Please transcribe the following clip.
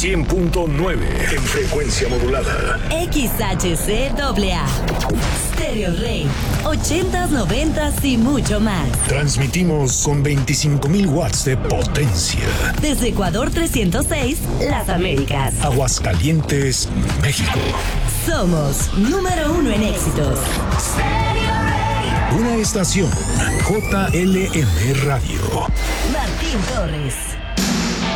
100.9 en frecuencia modulada. XHCAA. Stereo Rey. 80s, 90s y mucho más. Transmitimos con 25,000 watts de potencia. Desde Ecuador 306, Las Américas. Aguascalientes, México. Somos número 1 en éxitos. Una estación JLM Radio. Martín Torres.